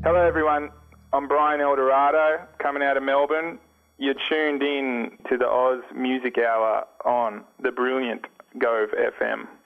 Hello everyone, I'm Brian Eldorado, coming out of Melbourne. You're tuned in to the Oz Music Hour on the brilliant Gove FM.